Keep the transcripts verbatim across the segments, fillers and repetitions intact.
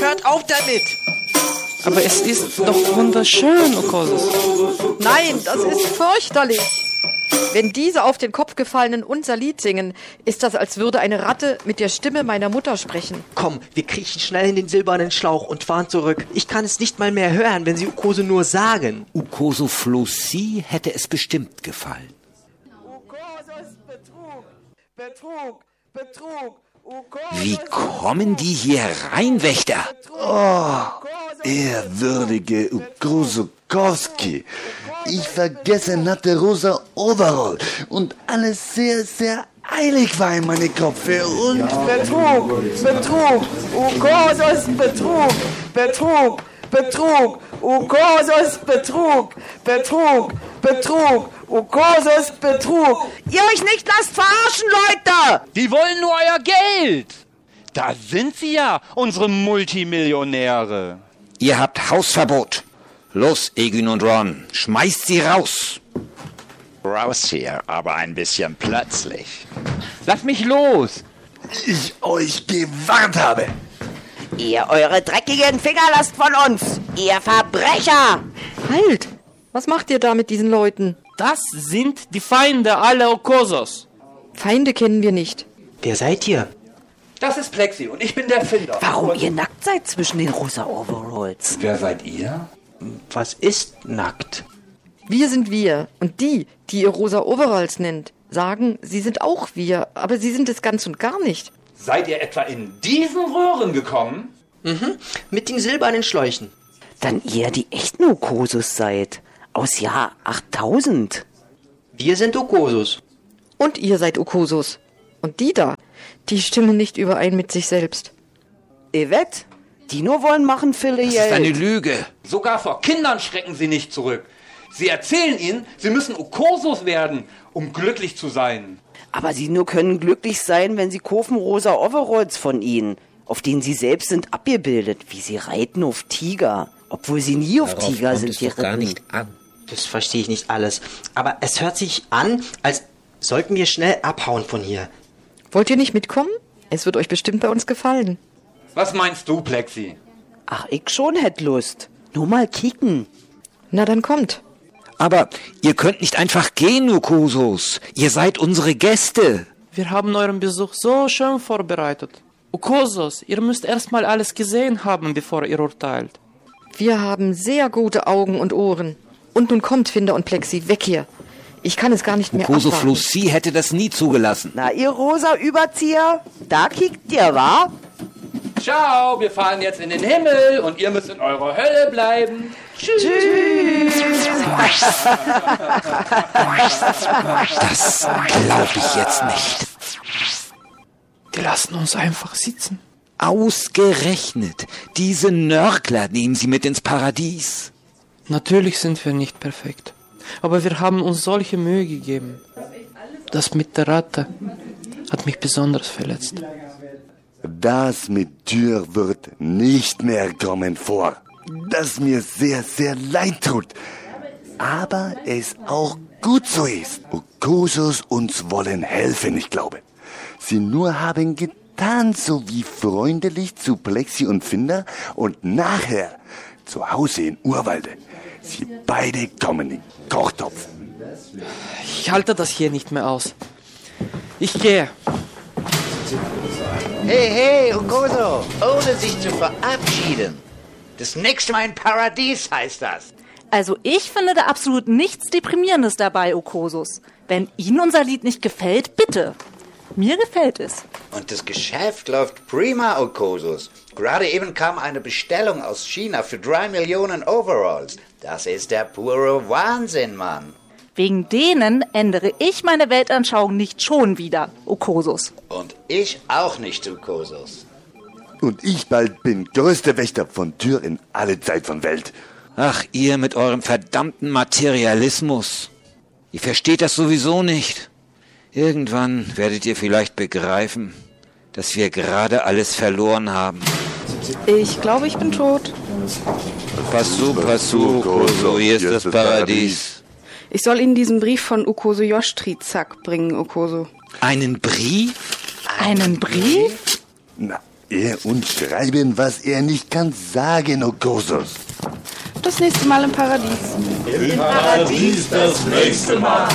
hört auf damit! Aber es ist doch wunderschön, Okosos. Nein, das ist fürchterlich. Wenn diese auf den Kopf gefallenen unser Lied singen, ist das, als würde eine Ratte mit der Stimme meiner Mutter sprechen. Komm, wir kriechen schnell in den silbernen Schlauch und fahren zurück. Ich kann es nicht mal mehr hören, wenn sie Ukoso nur sagen. Ukoso Flossi hätte es bestimmt gefallen. Ukosos Betrug, Betrug, Betrug. Wie kommen die hier rein, Wächter? Oh, ehrwürdige Ukoso-Kowski. Ich vergesse natte rosa Overall und alles sehr, sehr eilig war in meine Kopfe und... Ja. Betrug, Betrug, Ukosos Betrug, Betrug, Betrug, Ukosos Betrug, Betrug, Betrug, Ukosos Betrug. Ihr euch nicht lasst verarschen, Leute! Die wollen nur euer Geld. Da sind sie ja, unsere Multimillionäre. Ihr habt Hausverbot. Los, Egün und Ron, schmeißt sie raus. Raus hier, aber ein bisschen plötzlich. Lass mich los. Ich euch gewarnt habe. Ihr eure dreckigen Finger lasst von uns, ihr Verbrecher! Halt! Was macht ihr da mit diesen Leuten? Das sind die Feinde aller Okosos. Feinde kennen wir nicht. Wer seid ihr? Das ist Plexi und ich bin der Finder. Warum ihr nackt seid zwischen den rosa Overalls? Wer seid ihr? Was ist nackt? Wir sind wir. Und die, die ihr rosa Overalls nennt, sagen, sie sind auch wir. Aber sie sind es ganz und gar nicht. Seid ihr etwa in diesen Röhren gekommen? Mhm, mit den silbernen Schläuchen. Dann ihr die echten Okosos seid. Aus Jahr achttausend. Wir sind Okosos. Und ihr seid Okosos. Und die da, die stimmen nicht überein mit sich selbst. Evet, die nur wollen machen viele Geld. Das ist eine Lüge. Sogar vor Kindern schrecken sie nicht zurück. Sie erzählen ihnen, sie müssen Okosos werden, um glücklich zu sein. Aber sie nur können glücklich sein, wenn sie kaufen rosa Overalls von ihnen, auf denen sie selbst sind abgebildet, wie sie reiten auf Tiger, obwohl sie nie auf Darauf Tiger kommt sind es doch gar nicht an. Das verstehe ich nicht alles. Aber es hört sich an, als sollten wir schnell abhauen von hier. Wollt ihr nicht mitkommen? Es wird euch bestimmt bei uns gefallen. Was meinst du, Plexi? Ach, ich schon hätt Lust. Nur mal kicken. Na, dann kommt. Aber ihr könnt nicht einfach gehen, Okosos. Ihr seid unsere Gäste. Wir haben euren Besuch so schön vorbereitet. Okosos, ihr müsst erstmal alles gesehen haben, bevor ihr urteilt. Wir haben sehr gute Augen und Ohren. Und nun kommt Finder und Plexi, weg hier. Ich kann es gar nicht mehr Ukoso abwarten. Flossi hätte das nie zugelassen. Na, ihr rosa Überzieher, da kickt ihr, wa? Ciao, wir fahren jetzt in den Himmel und ihr müsst in eurer Hölle bleiben. Tschüss. Das glaube ich jetzt nicht. Die lassen uns einfach sitzen. Ausgerechnet. Diese Nörgler nehmen sie mit ins Paradies. Natürlich sind wir nicht perfekt. Aber wir haben uns solche Mühe gegeben. Das mit der Ratte hat mich besonders verletzt. Das mit Tür wird nicht mehr kommen vor. Das mir sehr, sehr leid tut. Aber es auch gut so ist. Okosos uns wollen helfen, ich glaube. Sie nur haben getan, so wie freundlich zu Plexi und Finder und nachher zu Hause in Urwalde. Sie beide kommen in Kochtopf. Ich halte das hier nicht mehr aus. Ich gehe. Hey, hey, Ukoso, ohne sich zu verabschieden. Das nächste Mal im Paradies heißt das. Also ich finde da absolut nichts Deprimierendes dabei, Okosos. Wenn Ihnen unser Lied nicht gefällt, bitte. Mir gefällt es. Und das Geschäft läuft prima, Okosos. Gerade eben kam eine Bestellung aus China für drei Millionen Overalls. Das ist der pure Wahnsinn, Mann. Wegen denen ändere ich meine Weltanschauung nicht schon wieder, Okosos. Und ich auch nicht, Okosos. Und ich bald bin größter Wächter von Tür in alle Zeit von Welt. Ach, ihr mit eurem verdammten Materialismus. Ihr versteht das sowieso nicht. Irgendwann werdet ihr vielleicht begreifen, dass wir gerade alles verloren haben. Ich glaube, ich bin tot. Passu, passu, Okoso, hier ist das Paradies. Ich soll Ihnen diesen Brief von Ukoso Yoshitrizak bringen, Okoso. Einen Brief? Einen Brief? Na, Er uns schreiben, was er nicht kann sagen, Okosos. Das nächste Mal im Paradies. Im Paradies das nächste Mal.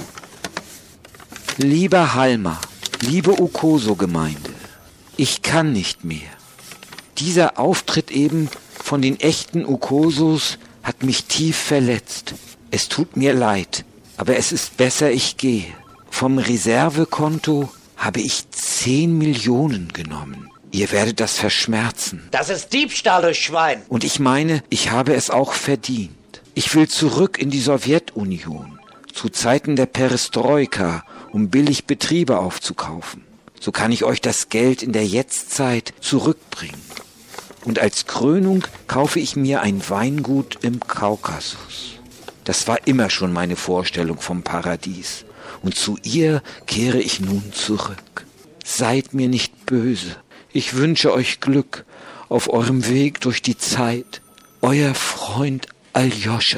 Lieber Halmar, liebe Okoso-Gemeinde, ich kann nicht mehr. Dieser Auftritt eben von den echten Okosos hat mich tief verletzt. Es tut mir leid, aber es ist besser, ich gehe. Vom Reservekonto habe ich zehn Millionen genommen. Ihr werdet das verschmerzen. Das ist Diebstahl, du Schwein. Und ich meine, ich habe es auch verdient. Ich will zurück in die Sowjetunion, zu Zeiten der Perestroika, um billig Betriebe aufzukaufen. So kann ich euch das Geld in der Jetztzeit zurückbringen. Und als Krönung kaufe ich mir ein Weingut im Kaukasus. Das war immer schon meine Vorstellung vom Paradies. Und zu ihr kehre ich nun zurück. Seid mir nicht böse. Ich wünsche euch Glück auf eurem Weg durch die Zeit. Euer Freund Aljoscha.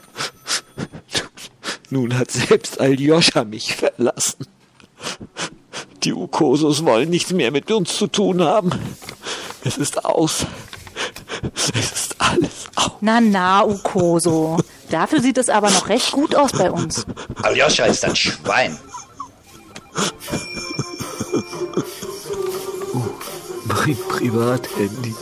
Nun hat selbst Aljoscha mich verlassen. Die Okosos wollen nichts mehr mit uns zu tun haben. Es ist aus. Es ist alles aus. Na, na, Okoso. Dafür sieht es aber noch recht gut aus bei uns. Aljoscha ist ein Schwein. Mein Privathandy.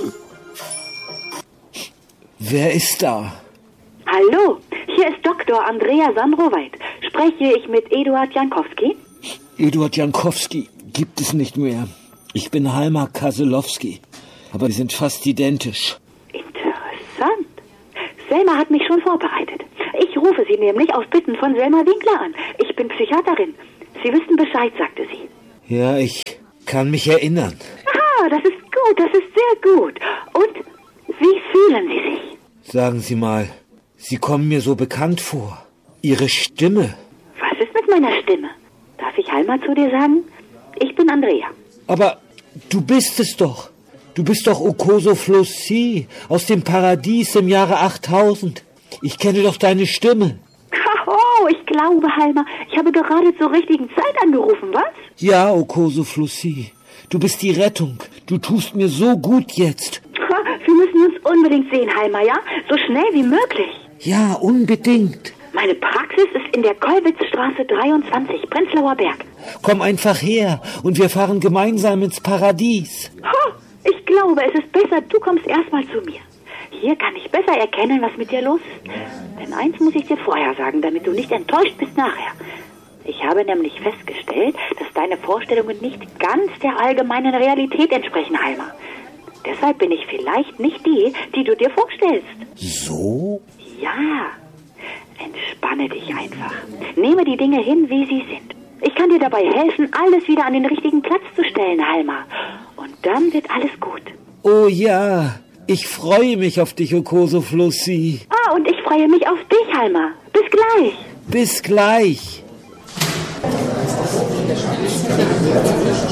Wer ist da? Hallo, hier ist Doktor Andrea Sandroweit. Spreche ich mit Eduard Jankowski? Eduard Jankowski gibt es nicht mehr. Ich bin Halmar Kaselowski, aber wir sind fast identisch. Interessant. Selma hat mich schon vorbereitet. Ich rufe Sie nämlich auf Bitten von Selma Winkler an. Ich bin Psychiaterin. Sie wissen Bescheid, sagte sie. Ja, ich kann mich erinnern. Ah, das ist gut, das ist sehr gut. Und wie fühlen Sie sich? Sagen Sie mal, Sie kommen mir so bekannt vor. Ihre Stimme. Was ist mit meiner Stimme? Darf ich Halmar zu dir sagen? Ich bin Andrea. Aber du bist es doch. Du bist doch Okoso Flossi aus dem Paradies im Jahre achttausend. Ich kenne doch deine Stimme. Oh, ich glaube, Halmar, ich habe gerade zur richtigen Zeit angerufen, was? Ja, Okoso Flossi. Du bist die Rettung. Du tust mir so gut jetzt. Wir müssen uns unbedingt sehen, Halmar, ja? So schnell wie möglich. Ja, unbedingt. Meine Praxis ist in der Kollwitzstraße dreiundzwanzig, Prenzlauer Berg. Komm einfach her und wir fahren gemeinsam ins Paradies. Ich glaube, es ist besser, du kommst erstmal zu mir. Hier kann ich besser erkennen, was mit dir los ist. Denn eins muss ich dir vorher sagen, damit du nicht enttäuscht bist nachher. Ich habe nämlich festgestellt, dass deine Vorstellungen nicht ganz der allgemeinen Realität entsprechen, Halmar. Deshalb bin ich vielleicht nicht die, die du dir vorstellst. So? Ja. Entspanne dich einfach. Nehme die Dinge hin, wie sie sind. Ich kann dir dabei helfen, alles wieder an den richtigen Platz zu stellen, Halmar. Und dann wird alles gut. Oh ja, ich freue mich auf dich, Okoso Flossi. Ah, und ich freue mich auf dich, Halmar. Bis gleich. Bis gleich.